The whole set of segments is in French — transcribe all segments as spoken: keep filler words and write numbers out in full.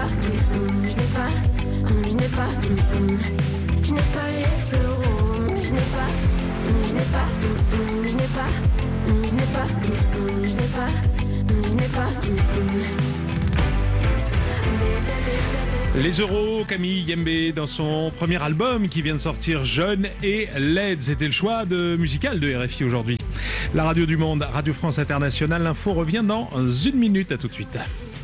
mm, je n'ai pas, mm, je n'ai pas, mm, je n'ai pas les euros, je n'ai pas, mm, je n'ai pas, mm, je n'ai pas, mm, je n'ai pas, mm, je n'ai pas, mm, je n'ai pas, mm, Les Euros, Camille Yembe dans son premier album qui vient de sortir, Jeune et laide. C'était le choix de musical de R F I aujourd'hui. La radio du monde, Radio France Internationale. L'info revient dans une minute. À tout de suite.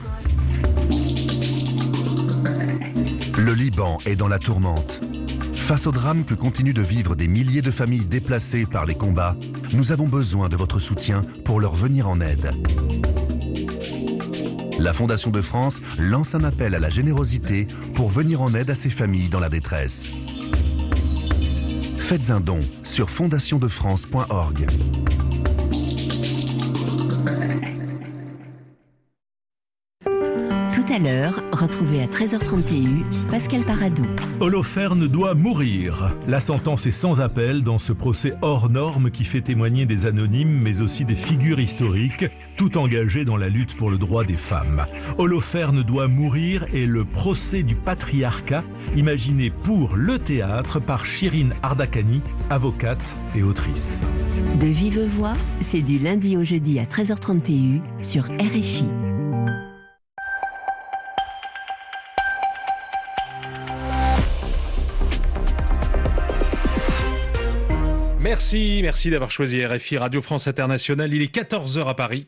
Le Liban est dans la tourmente. Face au drame que continuent de vivre des milliers de familles déplacées par les combats, nous avons besoin de votre soutien pour leur venir en aide. La Fondation de France lance un appel à la générosité pour venir en aide à ces familles dans la détresse. Faites un don sur fondation de france point org. Tout à l'heure, retrouvez à treize heures trente Pascal Paradou. Holoferne doit mourir. La sentence est sans appel dans ce procès hors norme qui fait témoigner des anonymes mais aussi des figures historiques, tout engagées dans la lutte pour le droit des femmes. Holoferne doit mourir est le procès du patriarcat, imaginé pour le théâtre par Shirin Ardakani, avocate et autrice. De vive voix, c'est du lundi au jeudi à treize heures trente sur R F I. Merci, merci d'avoir choisi R F I Radio France Internationale. Il est quatorze heures à Paris.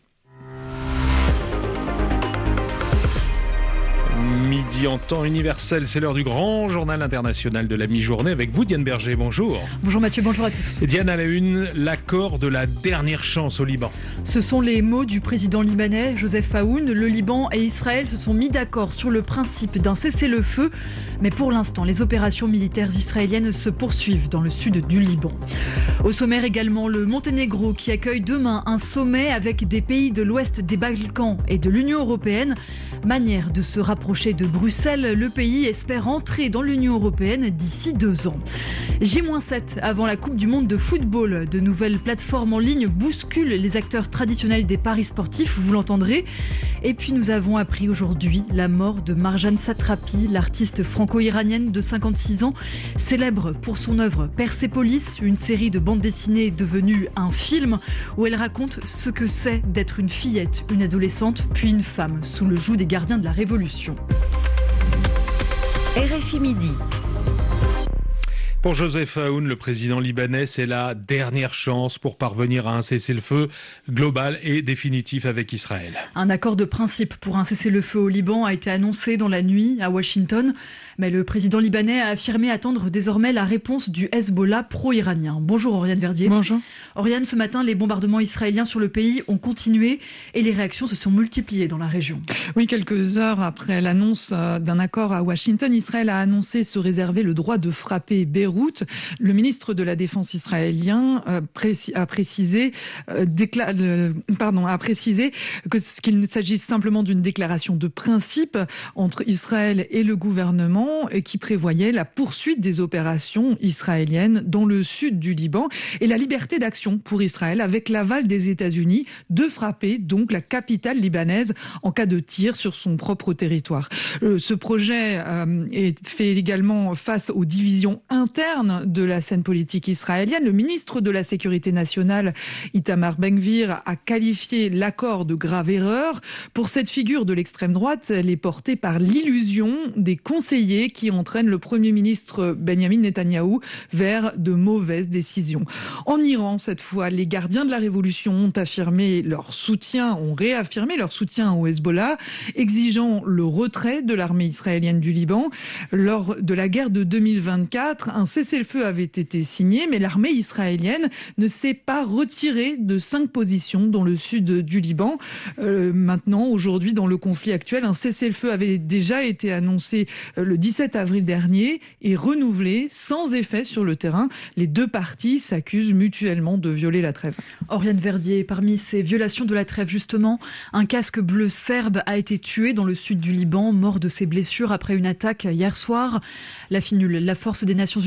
Midi en temps universel, c'est l'heure du grand journal international de la mi-journée avec vous, Diane Berger. Bonjour. Bonjour Mathieu, bonjour à tous. Et Diane, à la une, l'accord de la dernière chance au Liban. Ce sont les mots du président libanais Joseph Aoun. Le Liban et Israël se sont mis d'accord sur le principe d'un cessez-le-feu. Mais pour l'instant, les opérations militaires israéliennes se poursuivent dans le sud du Liban. Au sommaire également, le Monténégro qui accueille demain un sommet avec des pays de l'ouest des Balkans et de l'Union européenne. Manière de se rapprocher de Bruxelles, le pays espère entrer dans l'Union européenne d'ici deux ans. J sept avant la Coupe du Monde de football. De nouvelles plateformes en ligne bousculent les acteurs traditionnels des paris sportifs, vous l'entendrez. Et puis nous avons appris aujourd'hui la mort de Marjane Satrapi, l'artiste franco-iranienne de cinquante-six ans, célèbre pour son œuvre Persépolis, une série de bandes dessinées devenue un film où elle raconte ce que c'est d'être une fillette, une adolescente, puis une femme sous le joug des gardiens de la Révolution. R F I Midi. Pour Joseph Aoun, le président libanais, c'est la dernière chance pour parvenir à un cessez-le-feu global et définitif avec Israël. Un accord de principe pour un cessez-le-feu au Liban a été annoncé dans la nuit à Washington, mais le président libanais a affirmé attendre désormais la réponse du Hezbollah pro-iranien. Bonjour Oriane Verdier. Bonjour. Oriane, ce matin, les bombardements israéliens sur le pays ont continué et les réactions se sont multipliées dans la région. Oui, quelques heures après l'annonce d'un accord à Washington, Israël a annoncé se réserver le droit de frapper Beyrouth. Le ministre de la Défense israélien euh, précis, a précisé, euh, décla- euh, pardon, a précisé que ce qu'il ne s'agisse simplement d'une déclaration de principe entre Israël et le gouvernement et qui prévoyait la poursuite des opérations israéliennes dans le sud du Liban et la liberté d'action pour Israël avec l'aval des États-Unis de frapper donc la capitale libanaise en cas de tir sur son propre territoire. Euh, ce projet euh, est fait également face aux divisions internes de la scène politique israélienne. Le ministre de la Sécurité nationale, Itamar Ben-Gvir, a qualifié l'accord de grave erreur. Pour cette figure de l'extrême droite, elle est portée par l'illusion des conseillers qui entraînent le Premier ministre Benyamin Netanyahou vers de mauvaises décisions. En Iran, cette fois, les gardiens de la Révolution ont affirmé leur soutien, ont réaffirmé leur soutien au Hezbollah, exigeant le retrait de l'armée israélienne du Liban. Lors de la guerre de deux mille vingt-quatre, un cessez-le-feu avait été signé, mais l'armée israélienne ne s'est pas retirée de cinq positions dans le sud du Liban. Euh, maintenant, aujourd'hui, dans le conflit actuel, un cessez-le-feu avait déjà été annoncé le dix-sept avril dernier et renouvelé sans effet sur le terrain. Les deux parties s'accusent mutuellement de violer la trêve. Oriane Verdier, parmi ces violations de la trêve, justement, un casque bleu serbe a été tué dans le sud du Liban, mort de ses blessures après une attaque hier soir. La FINUL, la Force des Nations Unies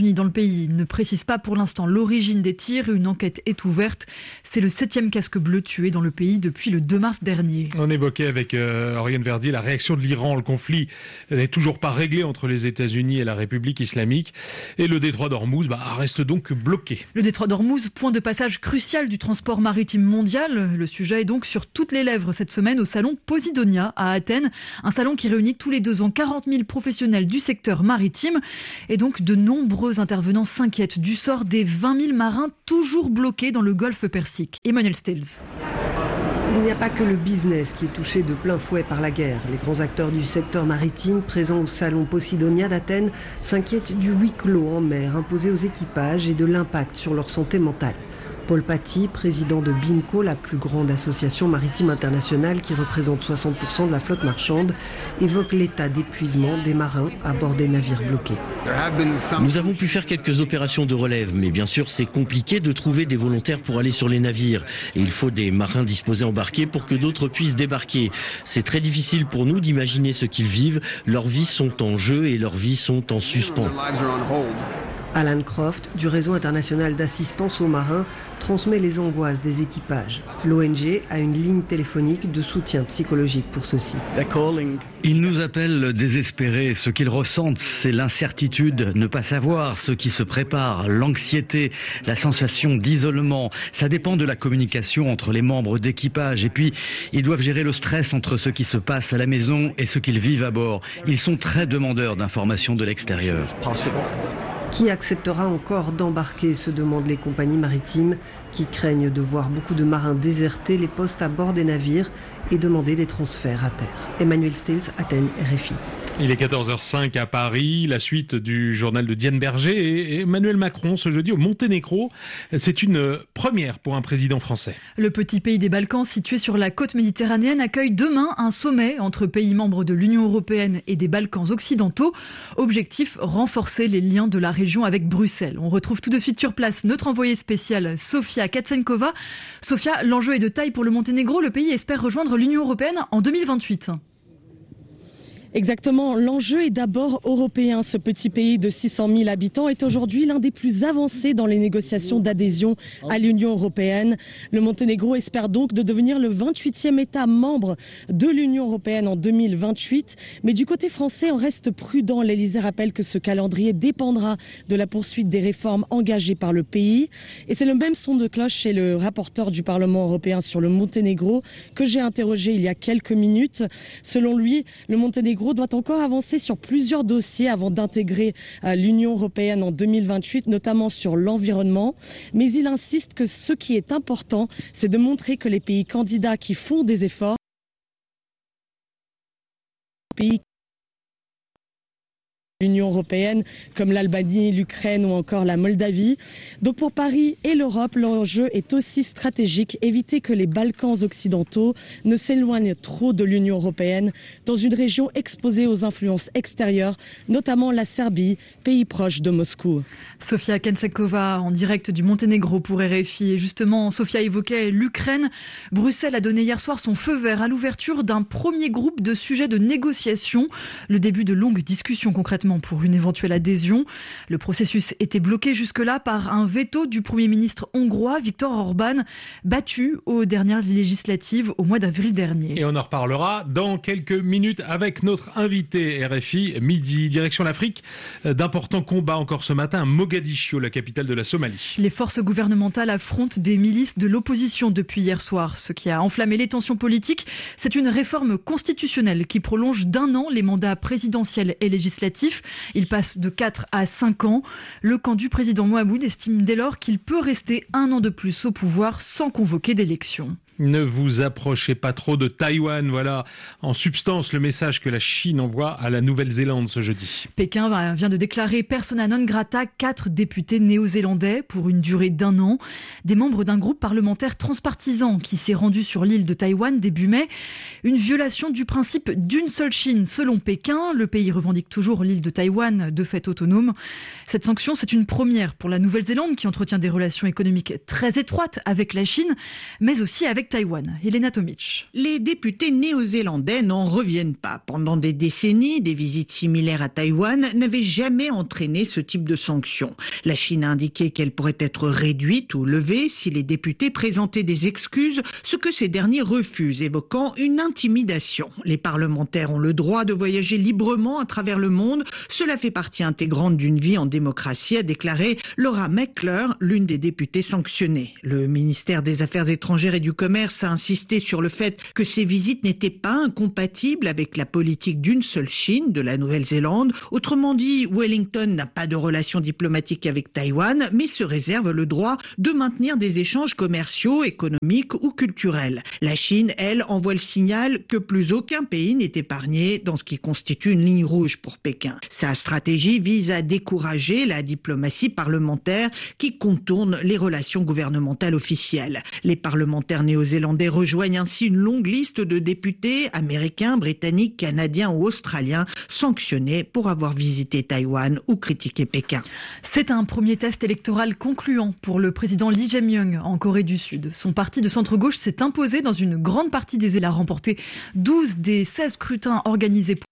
États-Unis dans le pays. Il ne précise pas pour l'instant l'origine des tirs. Une enquête est ouverte. C'est le septième casque bleu tué dans le pays depuis le deux mars dernier. On évoquait avec euh, Oriane Verdier la réaction de l'Iran. Le conflit n'est toujours pas réglé entre les États-Unis et la République islamique. Et le détroit d'Ormuz bah, reste donc bloqué. Le détroit d'Ormuz, point de passage crucial du transport maritime mondial. Le sujet est donc sur toutes les lèvres cette semaine au salon Posidonia à Athènes. Un salon qui réunit tous les deux ans quarante mille professionnels du secteur maritime. Et donc de nombreux intervenants s'inquiètent du sort des vingt mille marins toujours bloqués dans le golfe Persique. Emmanuel Stills. Il n'y a pas que le business qui est touché de plein fouet par la guerre. Les grands acteurs du secteur maritime présents au salon Posidonia d'Athènes s'inquiètent du huis clos en mer imposé aux équipages et de l'impact sur leur santé mentale. Paul Paty, président de BIMCO, la plus grande association maritime internationale qui représente soixante pour cent de la flotte marchande, évoque l'état d'épuisement des marins à bord des navires bloqués. Nous avons pu faire quelques opérations de relève, mais bien sûr c'est compliqué de trouver des volontaires pour aller sur les navires. Et il faut des marins disposés à embarquer pour que d'autres puissent débarquer. C'est très difficile pour nous d'imaginer ce qu'ils vivent. Leurs vies sont en jeu et leurs vies sont en suspens. Alan Croft, du réseau international d'assistance aux marins, transmet les angoisses des équipages. L'O N G a une ligne téléphonique de soutien psychologique pour ceux-ci. Ils nous appellent désespérés. Ce qu'ils ressentent, c'est l'incertitude, ne pas savoir ce qui se prépare, l'anxiété, la sensation d'isolement. Ça dépend de la communication entre les membres d'équipage. Et puis, ils doivent gérer le stress entre ce qui se passe à la maison et ce qu'ils vivent à bord. Ils sont très demandeurs d'informations de l'extérieur. Qui acceptera encore d'embarquer, se demandent les compagnies maritimes qui craignent de voir beaucoup de marins déserter les postes à bord des navires et demander des transferts à terre. Emmanuel Stills, Athènes, R F I. Il est quatorze heures cinq à Paris, la suite du journal de Diane Berger et Emmanuel Macron ce jeudi au Monténégro. C'est une première pour un président français. Le petit pays des Balkans situé sur la côte méditerranéenne accueille demain un sommet entre pays membres de l'Union européenne et des Balkans occidentaux. Objectif, renforcer les liens de la région avec Bruxelles. On retrouve tout de suite sur place notre envoyée spéciale Sofia Katsenkova. Sofia, l'enjeu est de taille pour le Monténégro. Le pays espère rejoindre l'Union européenne en deux mille vingt-huit. Exactement, l'enjeu est d'abord européen. Ce petit pays de six cent mille habitants est aujourd'hui l'un des plus avancés dans les négociations d'adhésion à l'Union européenne. Le Monténégro espère donc de devenir le vingt-huitième État membre de l'Union européenne en deux mille vingt-huit. Mais du côté français, on reste prudent. L'Élysée rappelle que ce calendrier dépendra de la poursuite des réformes engagées par le pays. Et c'est le même son de cloche chez le rapporteur du Parlement européen sur le Monténégro que j'ai interrogé il y a quelques minutes. Selon lui, le Monténégro doit encore avancer sur plusieurs dossiers avant d'intégrer l'Union européenne en deux mille vingt-huit, notamment sur l'environnement. Mais il insiste que ce qui est important, c'est de montrer que les pays candidats qui font des efforts, pays l'Union européenne, comme l'Albanie, l'Ukraine ou encore la Moldavie. Donc pour Paris et l'Europe, l'enjeu est aussi stratégique, éviter que les Balkans occidentaux ne s'éloignent trop de l'Union européenne dans une région exposée aux influences extérieures, notamment la Serbie, pays proche de Moscou. Sofia Katsenkova en direct du Monténégro pour R F I. Et justement, Sofia évoquait l'Ukraine. Bruxelles a donné hier soir son feu vert à l'ouverture d'un premier groupe de sujets de négociation. Le début de longues discussions concrètement pour une éventuelle adhésion. Le processus était bloqué jusque-là par un veto du Premier ministre hongrois, Viktor Orban, battu aux dernières législatives au mois d'avril dernier. Et on en reparlera dans quelques minutes avec notre invité R F I, midi, direction l'Afrique. D'importants combats encore ce matin à Mogadiscio, la capitale de la Somalie. Les forces gouvernementales affrontent des milices de l'opposition depuis hier soir. Ce qui a enflammé les tensions politiques, c'est une réforme constitutionnelle qui prolonge d'un an les mandats présidentiels et législatifs. Il passe de quatre à cinq ans. Le camp du président Mohamed estime dès lors qu'il peut rester un an de plus au pouvoir sans convoquer d'élection. Ne vous approchez pas trop de Taïwan. Voilà, en substance, le message que la Chine envoie à la Nouvelle-Zélande ce jeudi. Pékin vient de déclarer persona non grata quatre députés néo-zélandais pour une durée d'un an. Des membres d'un groupe parlementaire transpartisan qui s'est rendu sur l'île de Taïwan début mai. Une violation du principe d'une seule Chine selon Pékin. Le pays revendique toujours l'île de Taïwan de fait autonome. Cette sanction, c'est une première pour la Nouvelle-Zélande qui entretient des relations économiques très étroites avec la Chine, mais aussi avec avec Taïwan. Elena Tomic. Les députés néo-zélandais n'en reviennent pas. Pendant des décennies, des visites similaires à Taïwan n'avaient jamais entraîné ce type de sanctions. La Chine a indiqué qu'elle pourrait être réduite ou levée si les députés présentaient des excuses, ce que ces derniers refusent, évoquant une intimidation. Les parlementaires ont le droit de voyager librement à travers le monde. Cela fait partie intégrante d'une vie en démocratie, a déclaré Laura McClure, l'une des députées sanctionnées. Le ministère des Affaires étrangères et du Commerce a insisté sur le fait que ces visites n'étaient pas incompatibles avec la politique d'une seule Chine de la Nouvelle-Zélande. Autrement dit, Wellington n'a pas de relations diplomatiques avec Taïwan, mais se réserve le droit de maintenir des échanges commerciaux, économiques ou culturels. La Chine, elle, envoie le signal que plus aucun pays n'est épargné dans ce qui constitue une ligne rouge pour Pékin. Sa stratégie vise à décourager la diplomatie parlementaire qui contourne les relations gouvernementales officielles. Les parlementaires néo-zélandais rejoignent ainsi une longue liste de députés américains, britanniques, canadiens ou australiens sanctionnés pour avoir visité Taïwan ou critiqué Pékin. C'est un premier test électoral concluant pour le président Lee Jae-myung en Corée du Sud. Son parti de centre-gauche s'est imposé dans une grande partie des États, remporté douze des seize scrutins organisés pour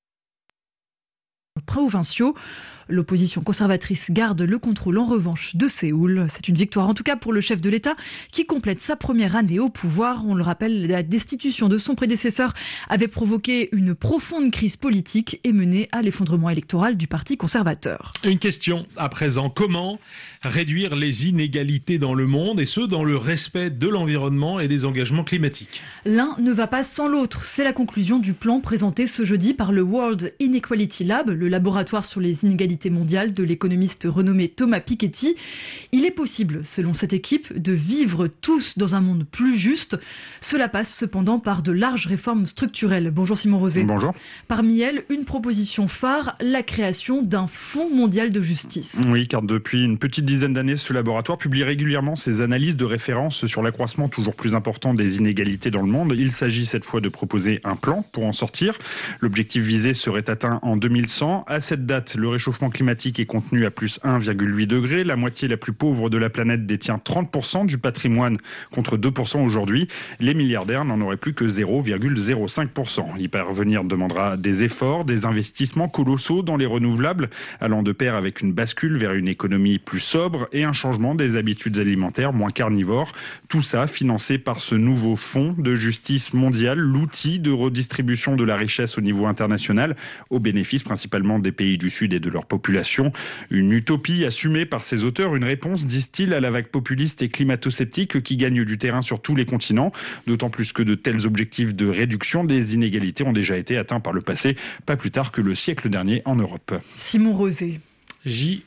provinciaux. L'opposition conservatrice garde le contrôle en revanche de Séoul. C'est une victoire en tout cas pour le chef de l'État qui complète sa première année au pouvoir. On le rappelle, la destitution de son prédécesseur avait provoqué une profonde crise politique et mené à l'effondrement électoral du parti conservateur. Une question à présent, comment réduire les inégalités dans le monde et ce dans le respect de l'environnement et des engagements climatiques? L'un ne va pas sans l'autre. C'est la conclusion du plan présenté ce jeudi par le World Inequality Lab, le laboratoire sur les inégalités mondiale de l'économiste renommé Thomas Piketty. Il est possible, selon cette équipe, de vivre tous dans un monde plus juste. Cela passe cependant par de larges réformes structurelles. Bonjour Simon Rosé. Bonjour. Parmi elles, une proposition phare, la création d'un fonds mondial de justice. Oui, car depuis une petite dizaine d'années, ce laboratoire publie régulièrement ses analyses de référence sur l'accroissement toujours plus important des inégalités dans le monde. Il s'agit cette fois de proposer un plan pour en sortir. L'objectif visé serait atteint en deux mille cent. À cette date, le réchauffement climatique est contenu à plus un virgule huit degrés. La moitié la plus pauvre de la planète détient trente pour cent du patrimoine contre deux pour cent aujourd'hui. Les milliardaires n'en auraient plus que zéro virgule zéro cinq pour cent. Y parvenir demandera des efforts, des investissements colossaux dans les renouvelables, allant de pair avec une bascule vers une économie plus sobre et un changement des habitudes alimentaires moins carnivores. Tout ça financé par ce nouveau fonds de justice mondiale, l'outil de redistribution de la richesse au niveau international, au bénéfice principalement des pays du Sud et de leur population. Une utopie assumée par ses auteurs, une réponse, disent-ils, à la vague populiste et climato-sceptique qui gagne du terrain sur tous les continents, d'autant plus que de tels objectifs de réduction des inégalités ont déjà été atteints par le passé, pas plus tard que le siècle dernier en Europe. Simon Rosé. J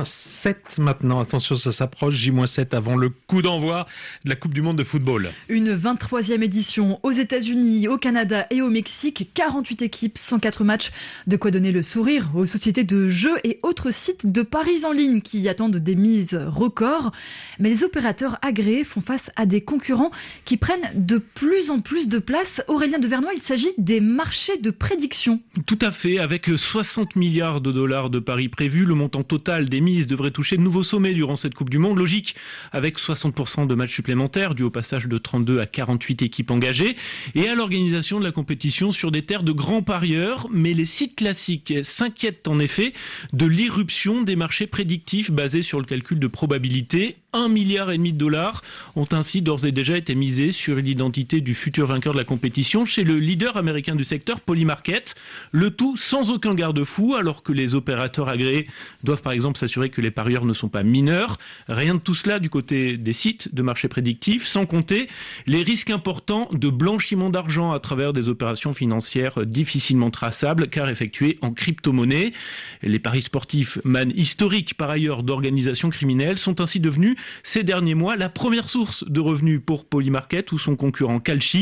sept maintenant, attention ça s'approche, J sept avant le coup d'envoi de la Coupe du Monde de football. Une vingt-troisième édition aux États-Unis, au Canada et au Mexique, quarante-huit équipes, cent quatre matchs, de quoi donner le sourire aux sociétés de jeux et autres sites de paris en ligne qui attendent des mises records. Mais les opérateurs agréés font face à des concurrents qui prennent de plus en plus de place. Aurélien de Vernois, il s'agit des marchés de prédiction. Tout à fait, avec soixante milliards de dollars de paris prévus, le montant total des mises devrait toucher de nouveaux sommets durant cette Coupe du Monde. Logique, avec soixante pour cent de matchs supplémentaires, dû au passage de trente-deux à quarante-huit équipes engagées, et à l'organisation de la compétition sur des terres de grands parieurs. Mais les sites classiques s'inquiètent en effet de l'irruption des marchés prédictifs basés sur le calcul de probabilité. Un milliard et demi de dollars ont ainsi d'ores et déjà été misés sur l'identité du futur vainqueur de la compétition chez le leader américain du secteur, Polymarket. Le tout sans aucun garde-fou, alors que les opérateurs agréés doivent par exemple s'assurer que les parieurs ne sont pas mineurs. Rien de tout cela du côté des sites de marché prédictifs, sans compter les risques importants de blanchiment d'argent à travers des opérations financières difficilement traçables car effectuées en crypto-monnaie. Les paris sportifs, manne historique par ailleurs d'organisations criminelles, sont ainsi devenus ces derniers mois la première source de revenus pour Polymarket ou son concurrent Kalshi.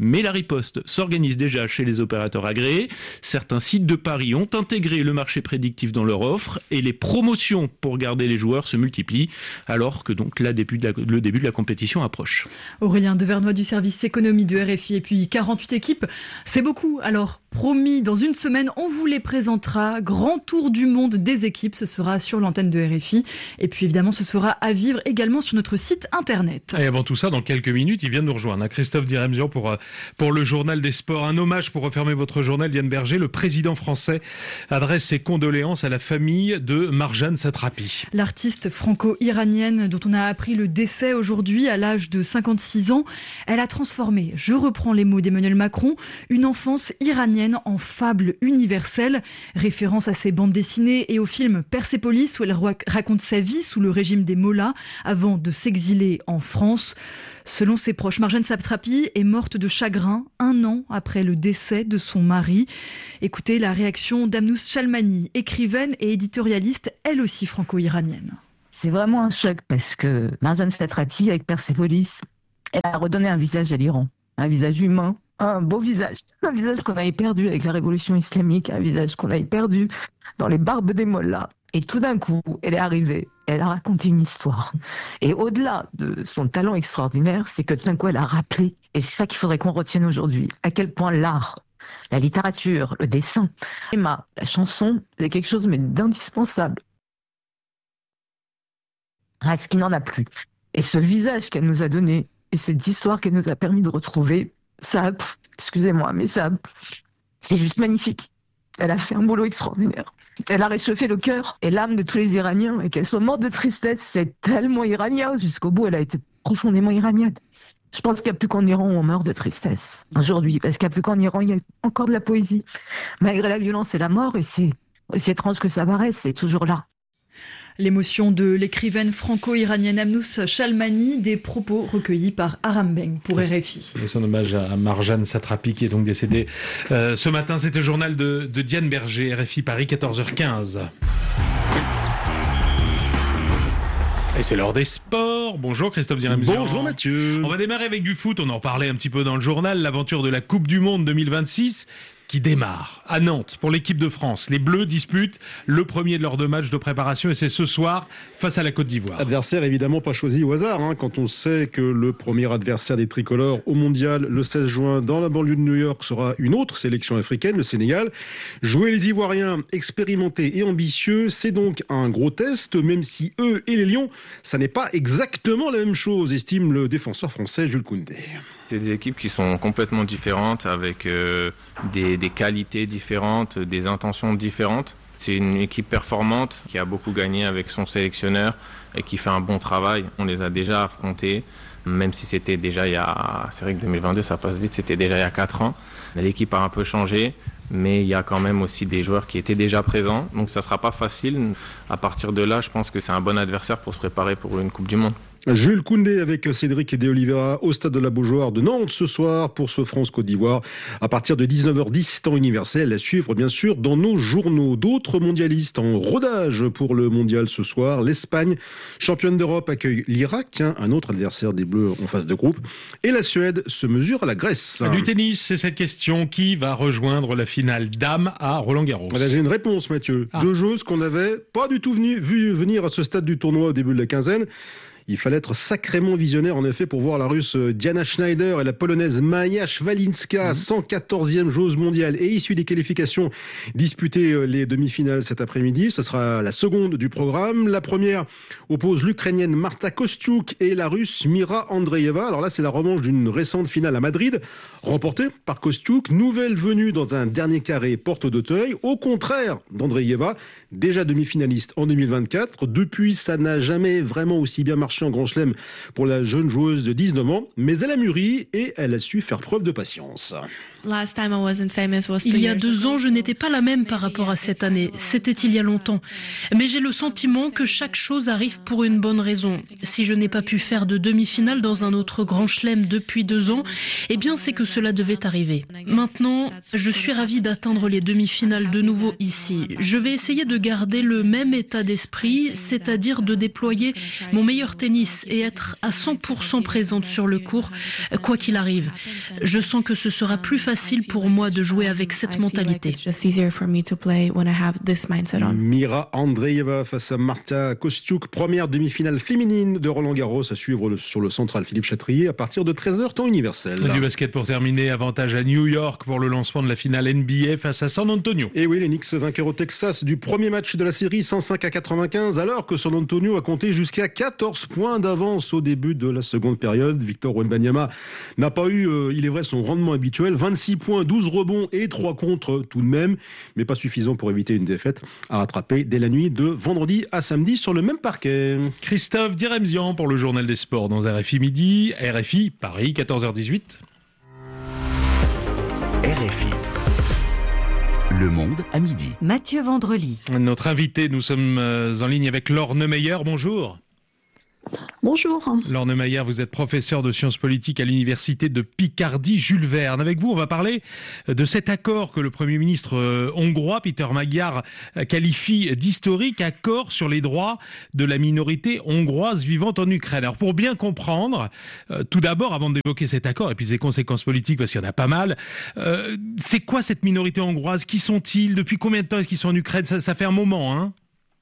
Mais la riposte s'organise déjà chez les opérateurs agréés. Certains sites de paris ont intégré le marché prédictif dans leur offre et les promotions pour garder les joueurs se multiplient alors que donc la début de la, le début de la compétition approche. Aurélien Devernois du service économie de R F I et puis quarante-huit équipes, c'est beaucoup. Alors promis, dans une semaine, on vous les présentera. Grand tour du monde des équipes, ce sera sur l'antenne de R F I. Et puis évidemment, ce sera à vivre également sur notre site internet. Et avant tout ça, dans quelques minutes, il vient de nous rejoindre. Christophe Diremzian pour, pour le journal des sports. Un hommage pour refermer votre journal, Diane Berger. Le président français adresse ses condoléances à la famille de Marjane Satrapi. L'artiste franco-iranienne dont on a appris le décès aujourd'hui à l'âge de cinquante-six ans, elle a transformé, je reprends les mots d'Emmanuel Macron, une enfance iranienne en fable universelle. Référence à ses bandes dessinées et au film Persépolis où elle raconte sa vie sous le régime des Mollahs avant de s'exiler en France. Selon ses proches, Marjane Satrapi est morte de chagrin un an après le décès de son mari. Écoutez la réaction d'Amnous Chalmani, écrivaine et éditorialiste, elle aussi franco-iranienne. C'est vraiment un choc parce que Marjane Satrapi, avec Persépolis, elle a redonné un visage à l'Iran, un visage humain, un beau visage, un visage qu'on avait perdu avec la révolution islamique, un visage qu'on avait perdu dans les barbes des mollahs. Et tout d'un coup, elle est arrivée, elle a raconté une histoire. Et au-delà de son talent extraordinaire, c'est que tout d'un coup, elle a rappelé, et c'est ça qu'il faudrait qu'on retienne aujourd'hui, à quel point l'art, la littérature, le dessin, la chanson, c'est quelque chose mais d'indispensable. À ce qui n'en a plus. Et ce visage qu'elle nous a donné, et cette histoire qu'elle nous a permis de retrouver, ça, pff, excusez-moi, mais ça, c'est juste magnifique. Elle a fait un boulot extraordinaire. Elle a réchauffé le cœur et l'âme de tous les Iraniens. Et qu'elle soit morte de tristesse, c'est tellement iranien. Jusqu'au bout, elle a été profondément iranienne. Je pense qu'il n'y a plus qu'en Iran où on meurt de tristesse aujourd'hui. Parce qu'il n'y a plus qu'en Iran, il y a encore de la poésie. Malgré la violence et la mort, et c'est aussi étrange que ça paraisse, c'est toujours là. L'émotion de l'écrivaine franco-iranienne Amnous Chalmani, des propos recueillis par Aram Beng pour R F I. Et son hommage à Marjane Satrapi qui est donc décédée euh, ce matin. C'était le journal de, de Diane Berger, R F I Paris, quatorze heures quinze. Et c'est l'heure des sports. Bonjour Christophe Diremzian. Bonjour Mathieu. On va démarrer avec du foot. On en parlait un petit peu dans le journal. L'aventure de la Coupe du Monde deux mille vingt-six qui démarre à Nantes pour l'équipe de France. Les Bleus disputent le premier de leurs deux matchs de préparation et c'est ce soir face à la Côte d'Ivoire. Adversaire évidemment pas choisi au hasard, hein, quand on sait que le premier adversaire des tricolores au mondial le seize juin dans la banlieue de New York sera une autre sélection africaine, le Sénégal. Jouer les Ivoiriens expérimentés et ambitieux, c'est donc un gros test, même si eux et les Lions, ça n'est pas exactement la même chose, estime le défenseur français Jules Koundé. C'est des équipes qui sont complètement différentes, avec euh, des, des qualités différentes, des intentions différentes. C'est une équipe performante qui a beaucoup gagné avec son sélectionneur et qui fait un bon travail. On les a déjà affrontés, même si c'était déjà il y a... C'est vrai que deux mille vingt-deux, ça passe vite, c'était déjà il y a quatre ans. L'équipe a un peu changé, mais il y a quand même aussi des joueurs qui étaient déjà présents. Donc ça ne sera pas facile. À partir de là, je pense que c'est un bon adversaire pour se préparer pour une Coupe du Monde. Jules Koundé avec Cédric de Oliveira au stade de la Beaujoire de Nantes ce soir pour ce France-Côte d'Ivoire à partir de dix-neuf heures dix temps universel, à suivre bien sûr dans nos journaux. D'autres mondialistes en rodage pour le mondial ce soir. L'Espagne, championne d'Europe, accueille l'Irak, tiens, un autre adversaire des Bleus en phase de groupe. Et la Suède se mesure à la Grèce. Du tennis, c'est cette question, qui va rejoindre la finale dames à Roland-Garros? J'ai une réponse Mathieu, ah. Deux joueuses qu'on n'avait pas du tout venu, vu venir à ce stade du tournoi au début de la quinzaine. Il fallait être sacrément visionnaire en effet pour voir la Russe Diana Schneider et la Polonaise Maja Szwalinska, cent quatorzième joueuse mondiale et issue des qualifications, disputer les demi-finales cet après-midi. Ce sera la seconde du programme. La première oppose l'Ukrainienne Marta Kostyuk et la Russe Mira Andreeva. Alors là, c'est la revanche d'une récente finale à Madrid, remportée par Kostyuk, nouvelle venue dans un dernier carré porte d'Auteuil, au contraire d'Andreeva, déjà demi-finaliste en deux mille vingt-quatre. Depuis, ça n'a jamais vraiment aussi bien marché en Grand Chelem pour la jeune joueuse de dix-neuf ans, mais elle a mûri et elle a su faire preuve de patience. Il y a deux ans, je n'étais pas la même par rapport à cette année. C'était il y a longtemps. Mais j'ai le sentiment que chaque chose arrive pour une bonne raison. Si je n'ai pas pu faire de demi-finale dans un autre grand chelem depuis deux ans, eh bien c'est que cela devait arriver. Maintenant, je suis ravie d'atteindre les demi-finales de nouveau ici. Je vais essayer de garder le même état d'esprit, c'est-à-dire de déployer mon meilleur tennis et être à cent pour cent présente sur le court, quoi qu'il arrive. Je sens que ce sera plus facile pour moi de jouer avec cette mentalité. Mira Andreeva face à Marta Kostyuk, première demi-finale féminine de Roland-Garros à suivre sur le central Philippe Chatrier à partir de treize heures temps universel. Du basket pour terminer, avantage à New York pour le lancement de la finale N B A face à San Antonio. Et oui, les Knicks vainqueurs au Texas du premier match de la série cent cinq à quatre-vingt-quinze, alors que San Antonio a compté jusqu'à quatorze points d'avance au début de la seconde période. Victor Wembanyama n'a pas eu, euh, il est vrai, son rendement habituel, vingt-six points, douze rebonds et trois contres tout de même, mais pas suffisant pour éviter une défaite à rattraper dès la nuit de vendredi à samedi sur le même parquet. Christophe Diremzian pour le journal des sports dans R F I Midi, R F I Paris, quatorze heures dix-huit. R F I. Le Monde à midi. Mathieu Vendrely. Notre invité, nous sommes en ligne avec Laure Neumeyer. Bonjour. Bonjour. Laure Neumeyer, vous êtes professeur de sciences politiques à l'université de Picardie Jules Verne. Avec vous, on va parler de cet accord que le Premier ministre hongrois, Péter Magyar, qualifie d'historique, accord sur les droits de la minorité hongroise vivant en Ukraine. Alors pour bien comprendre, euh, tout d'abord, avant d'évoquer cet accord et puis ses conséquences politiques, parce qu'il y en a pas mal, euh, c'est quoi cette minorité hongroise? Qui sont-ils? Depuis combien de temps est-ce qu'ils sont en Ukraine? ça, ça fait un moment, hein?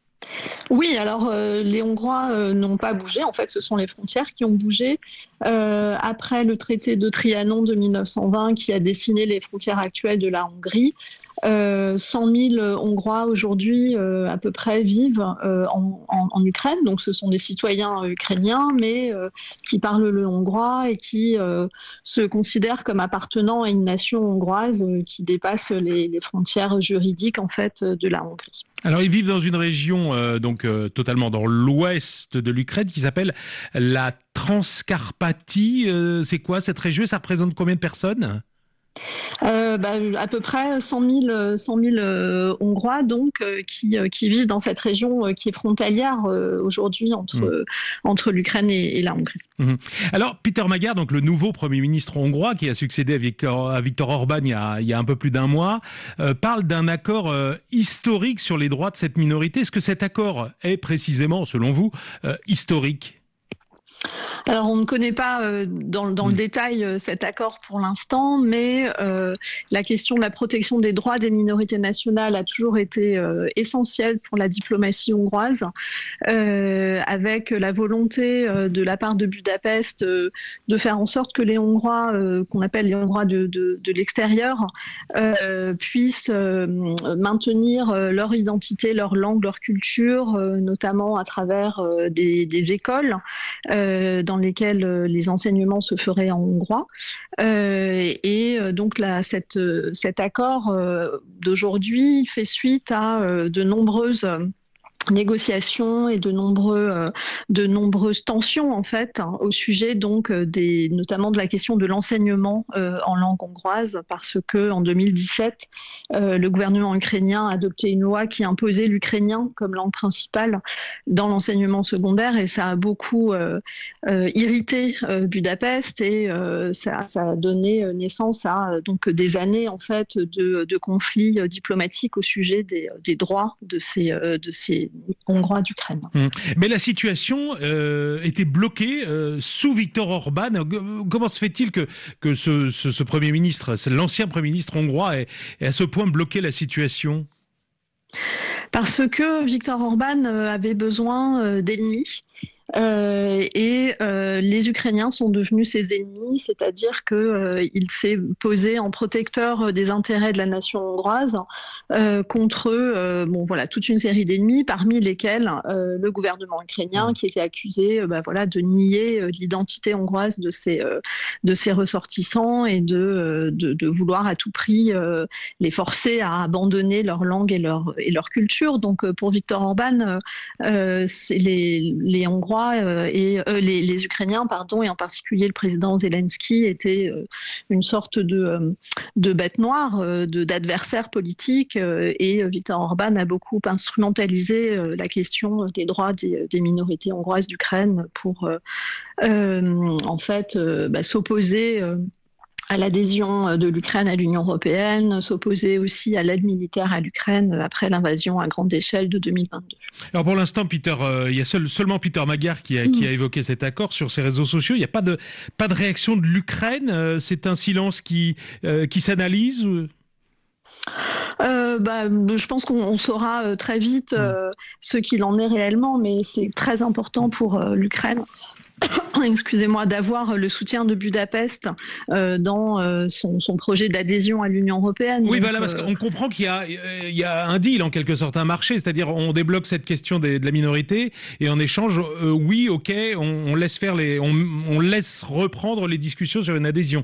Oui, alors euh, les Hongrois euh, n'ont pas bougé. En fait, ce sont les frontières qui ont bougé. Euh, après le traité de Trianon de mille neuf cent vingt qui a dessiné les frontières actuelles de la Hongrie, Euh, cent mille Hongrois aujourd'hui euh, à peu près vivent euh, en, en, en Ukraine, donc ce sont des citoyens ukrainiens mais euh, qui parlent le hongrois et qui euh, se considèrent comme appartenant à une nation hongroise euh, qui dépasse les, les frontières juridiques en fait de la Hongrie. Alors ils vivent dans une région euh, donc euh, totalement dans l'ouest de l'Ukraine qui s'appelle la Transcarpathie. Euh, c'est quoi cette région? Ça représente combien de personnes? Euh, bah, à peu près cent mille euh, Hongrois donc euh, qui, euh, qui vivent dans cette région euh, qui est frontalière euh, aujourd'hui entre, mmh. euh, entre l'Ukraine et, et la Hongrie. Mmh. Alors Péter Magyar, donc le nouveau Premier ministre hongrois qui a succédé à Viktor, à Viktor Orban il y, a, il y a un peu plus d'un mois, euh, parle d'un accord euh, historique sur les droits de cette minorité. Est-ce que cet accord est précisément, selon vous, euh, historique ? Alors, on ne connaît pas euh, dans, dans mmh. le détail euh, cet accord pour l'instant, mais euh, la question de la protection des droits des minorités nationales a toujours été euh, essentielle pour la diplomatie hongroise, euh, avec la volonté euh, de la part de Budapest euh, de faire en sorte que les Hongrois, euh, qu'on appelle les Hongrois de, de, de l'extérieur, euh, puissent euh, maintenir euh, leur identité, leur langue, leur culture, euh, notamment à travers euh, des, des écoles. Euh, dans lesquels les enseignements se feraient en hongrois. Euh, et donc là, cette, cet accord euh, d'aujourd'hui fait suite à euh, de nombreuses négociations et de nombreux euh, de nombreuses tensions en fait hein, au sujet donc des notamment de la question de l'enseignement euh, en langue hongroise parce que en deux mille dix-sept euh, le gouvernement ukrainien a adopté une loi qui imposait l'ukrainien comme langue principale dans l'enseignement secondaire et ça a beaucoup euh, euh, irrité euh, Budapest et euh, ça, ça a donné naissance à donc des années en fait de, de conflits diplomatiques au sujet des, des droits de ces de ces Hongrois d'Ukraine. Mais la situation euh, était bloquée euh, sous Viktor Orban. Comment se fait-il que, que ce, ce, ce Premier ministre, l'ancien Premier ministre hongrois, ait, ait à ce point bloqué la situation ? Parce que Viktor Orban avait besoin d'ennemis. Euh, et euh, les Ukrainiens sont devenus ses ennemis, c'est-à-dire qu'il euh, s'est posé en protecteur des intérêts de la nation hongroise euh, contre euh, bon, voilà, toute une série d'ennemis, parmi lesquels euh, le gouvernement ukrainien qui était accusé euh, bah, voilà, de nier euh, l'identité hongroise de ses, euh, de ses ressortissants et de, euh, de, de vouloir à tout prix euh, les forcer à abandonner leur langue et leur, et leur culture. Donc euh, pour Viktor Orban, euh, c'est les, les Hongrois Hongrois euh, et euh, les, les Ukrainiens, pardon, et en particulier le président Zelensky était euh, une sorte de, euh, de bête noire, euh, de, d'adversaire politique, euh, et Viktor Orban a beaucoup instrumentalisé euh, la question des droits des, des minorités hongroises d'Ukraine pour euh, euh, en fait euh, bah, s'opposer euh, à l'adhésion de l'Ukraine à l'Union européenne, s'opposer aussi à l'aide militaire à l'Ukraine après l'invasion à grande échelle de deux mille vingt-deux. Alors pour l'instant, Peter, euh, il y a seul, seulement Peter Magyar qui a, mmh. qui a évoqué cet accord sur ses réseaux sociaux. Il n'y a pas de, pas de réaction de l'Ukraine. Euh, c'est un silence qui, euh, qui s'analyse ou... Euh, bah, je pense qu'on saura euh, très vite euh, ce qu'il en est réellement, mais c'est très important pour euh, l'Ukraine. Excusez-moi, d'avoir le soutien de Budapest euh, dans euh, son, son projet d'adhésion à l'Union européenne. Oui, donc, voilà, parce euh... qu'on comprend qu'il y a, il y a un deal, en quelque sorte, un marché, c'est-à-dire on débloque cette question des, de la minorité et en échange, euh, oui, ok, on, on laisse faire les, on, on laisse reprendre les discussions sur une adhésion.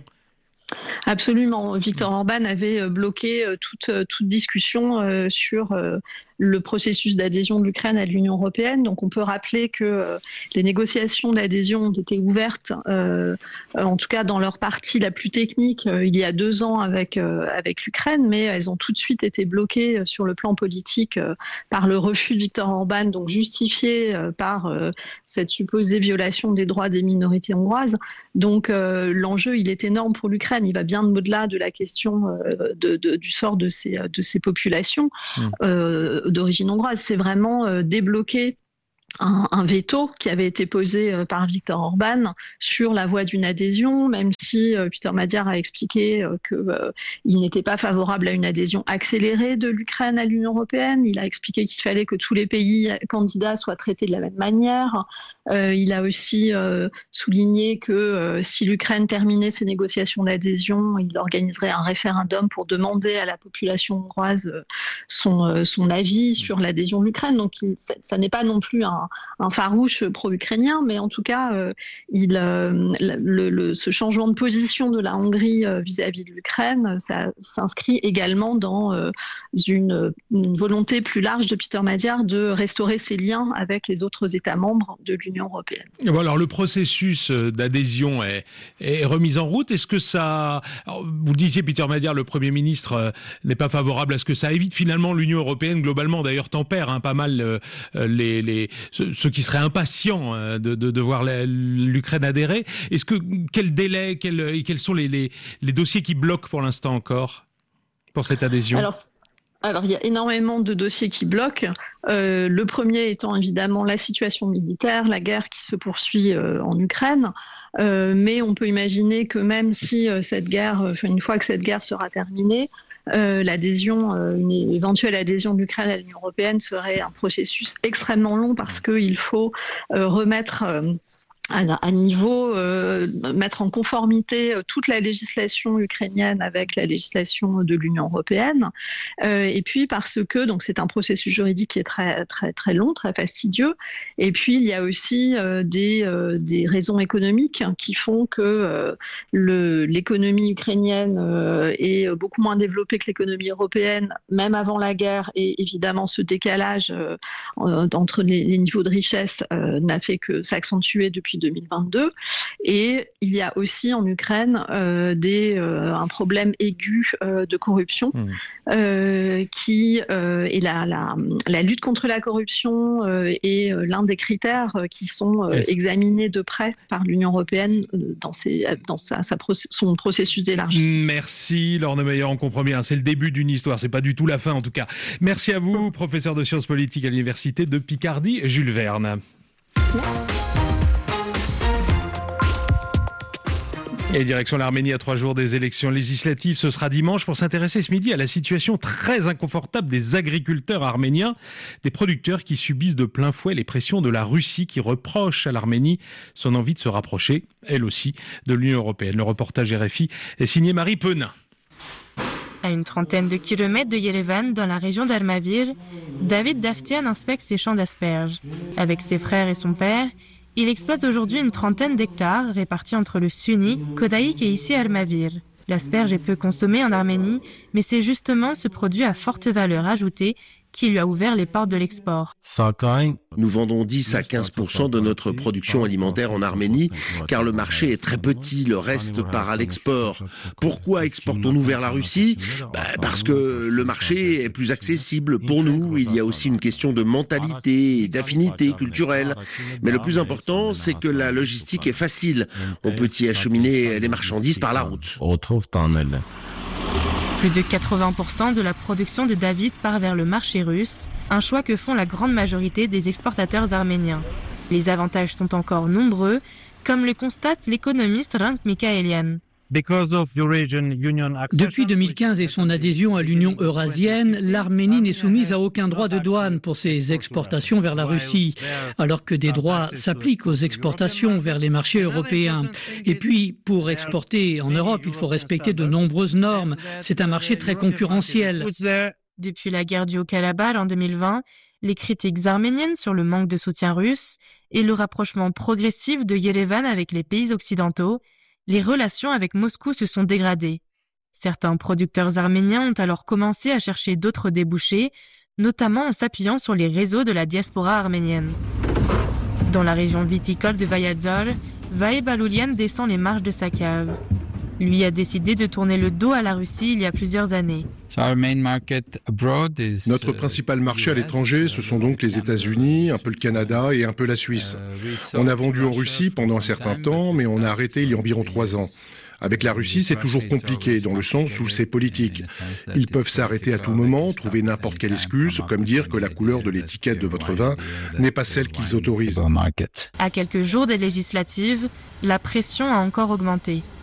Absolument. Viktor Orban avait bloqué toute, toute discussion euh, sur euh, le processus d'adhésion de l'Ukraine à l'Union européenne. Donc on peut rappeler que euh, les négociations d'adhésion ont été ouvertes, euh, en tout cas dans leur partie la plus technique, euh, il y a deux ans avec, euh, avec l'Ukraine, mais elles ont tout de suite été bloquées sur le plan politique euh, par le refus de Viktor Orban, donc justifié euh, par euh, cette supposée violation des droits des minorités hongroises. Donc euh, l'enjeu, il est énorme pour l'Ukraine. Il va bien au-delà de la question euh, de, de, du sort de ces, de ces populations mmh. euh, d'origine hongroise. C'est vraiment euh, débloquer un, un veto qui avait été posé euh, par Viktor Orban sur la voie d'une adhésion, même si euh, Peter Magyar a expliqué euh, qu'il euh, n'était pas favorable à une adhésion accélérée de l'Ukraine à l'Union européenne. Il a expliqué qu'il fallait que tous les pays candidats soient traités de la même manière. Euh, il a aussi euh, souligné que euh, si l'Ukraine terminait ses négociations d'adhésion, il organiserait un référendum pour demander à la population hongroise euh, son, euh, son avis sur l'adhésion de l'Ukraine. Donc il, ça, ça n'est pas non plus un un farouche pro-ukrainien, mais en tout cas, euh, il, euh, le, le, ce changement de position de la Hongrie euh, vis-à-vis de l'Ukraine, ça s'inscrit également dans euh, une, une volonté plus large de Peter Magyar de restaurer ses liens avec les autres États membres de l'Union européenne. Bon, alors le processus d'adhésion est, est remis en route. Est-ce que ça... Alors, vous le disiez, Peter Magyar, le Premier ministre, euh, n'est pas favorable à ce que ça évite. Finalement, l'Union européenne, globalement, d'ailleurs, tempère hein, pas mal euh, les... les ceux qui seraient impatients de, de, de voir l'Ukraine adhérer. Est-ce que quel délai, quel, quels sont les, les, les dossiers qui bloquent pour l'instant encore pour cette adhésion ? Alors, alors, il y a énormément de dossiers qui bloquent. Euh, le premier étant évidemment la situation militaire, la guerre qui se poursuit euh, en Ukraine. Euh, mais on peut imaginer que même si euh, cette guerre, une fois que cette guerre sera terminée, Euh, l'adhésion, euh, une éventuelle adhésion de l'Ukraine à l'Union européenne serait un processus extrêmement long parce qu'il faut euh, remettre euh, à, à niveau, euh, mettre en conformité euh, toute la législation ukrainienne avec la législation de l'Union européenne. Euh, et puis parce que donc c'est un processus juridique qui est très très très long, très fastidieux. Et puis il y a aussi euh, des euh, des raisons économiques qui font que euh, le l'économie ukrainienne euh, est beaucoup moins développée que l'économie européenne, même avant la guerre. Et évidemment, ce décalage euh, entre les, les niveaux de richesse euh, n'a fait que s'accentuer depuis deux mille vingt-deux. Et il y a aussi en Ukraine euh, des, euh, un problème aigu euh, de corruption mmh. euh, qui euh, est la, la, la lutte contre la corruption euh, est l'un des critères qui sont euh, examinés de près par l'Union européenne dans, ses, dans sa, sa, son processus d'élargissement. Merci Lorne Meyer, on comprend bien, c'est le début d'une histoire, c'est pas du tout la fin en tout cas. Merci à vous, professeur de sciences politiques à l'Université de Picardie, Jules Verne. Et direction l'Arménie à trois jours des élections législatives, ce sera dimanche pour s'intéresser ce midi à la situation très inconfortable des agriculteurs arméniens, des producteurs qui subissent de plein fouet les pressions de la Russie qui reproche à l'Arménie son envie de se rapprocher, elle aussi, de l'Union européenne. Le reportage R F I est signé Marie Penin. À une trentaine de kilomètres de Yerevan, dans la région d'Armavir, David Davtian inspecte ses champs d'asperges. Avec ses frères et son père, il exploite aujourd'hui une trentaine d'hectares répartis entre le Sunni, Kodaïk et ici Armavir. L'asperge est peu consommée en Arménie, mais c'est justement ce produit à forte valeur ajoutée qui lui a ouvert les portes de l'export. Nous vendons dix à quinze pour cent de notre production alimentaire en Arménie, car le marché est très petit, le reste part à l'export. Pourquoi exportons-nous vers la Russie ? Bah, parce que le marché est plus accessible pour nous. Il y a aussi une question de mentalité et d'affinité culturelle. Mais le plus important, c'est que la logistique est facile. On peut y acheminer les marchandises par la route. Plus de quatre-vingts pour cent de la production de David part vers le marché russe, un choix que font la grande majorité des exportateurs arméniens. Les avantages sont encore nombreux, comme le constate l'économiste Rank Mikaelian. Depuis deux mille quinze et son adhésion à l'Union eurasienne, l'Arménie n'est soumise à aucun droit de douane pour ses exportations vers la Russie, alors que des droits s'appliquent aux exportations vers les marchés européens. Et puis, pour exporter en Europe, il faut respecter de nombreuses normes. C'est un marché très concurrentiel. Depuis la guerre du Haut-Karabakh en deux mille vingt, les critiques arméniennes sur le manque de soutien russe et le rapprochement progressif de Yerevan avec les pays occidentaux, les relations avec Moscou se sont dégradées. Certains producteurs arméniens ont alors commencé à chercher d'autres débouchés, notamment en s'appuyant sur les réseaux de la diaspora arménienne. Dans la région viticole de Vayadzor, Vaïb Aloulian descend les marches de sa cave. Lui a décidé de tourner le dos à la Russie il y a plusieurs années. Notre principal marché à l'étranger, ce sont donc les États-Unis, un peu le Canada et un peu la Suisse. On a vendu en Russie pendant un certain temps, mais on a arrêté il y a environ trois ans. Avec la Russie, c'est toujours compliqué, dans le sens où c'est politique. Ils peuvent s'arrêter à tout moment, trouver n'importe quelle excuse, comme dire que la couleur de l'étiquette de votre vin n'est pas celle qu'ils autorisent. À quelques jours des législatives, la pression a encore augmenté.